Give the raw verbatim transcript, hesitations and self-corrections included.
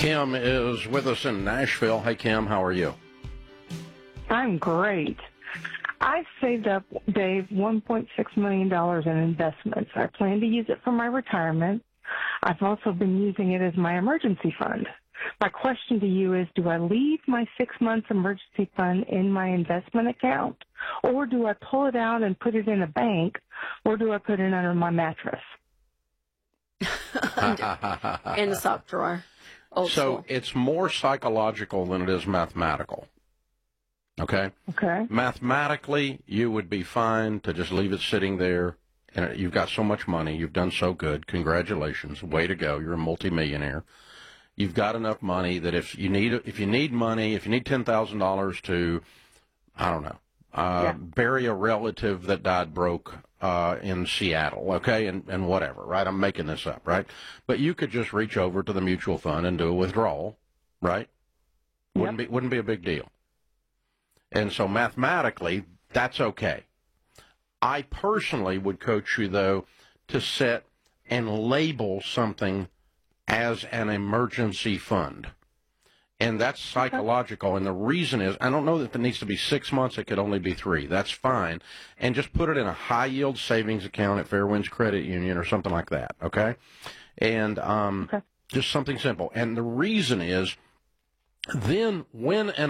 Kim is with us in Nashville. Hey, Kim, how are you? I'm great. I've saved up, Dave, one point six million dollars in investments. I plan to use it for my retirement. I've also been using it as my emergency fund. My question to you is, do I leave my six months emergency fund in my investment account, or do I pull it out and put it in a bank, or do I put it under my mattress? In the sock drawer. Old so school. It's more psychological than it is mathematical. Okay? Okay. Mathematically, you would be fine to just leave it sitting there. And you've got so much money. You've done so good. Congratulations. Way to go. You're a multimillionaire. You've got enough money that if you need if you need money, if you need ten thousand dollars to, I don't know, uh, yeah. bury a relative that died broke uh, in Seattle, okay, and, and whatever, right? I'm making this up, right? But you could just reach over to the mutual fund and do a withdrawal, right? Wouldn't Yep. be wouldn't be a big deal. And so mathematically, that's okay. I personally would coach you, though, to set and label something as an emergency fund. And that's psychological. And the reason is, I don't know that it needs to be six months. It could only be three. That's fine. And just put it in a high-yield savings account at Fairwinds Credit Union or something like that, okay? And um, okay. just something simple. And the reason is, then when an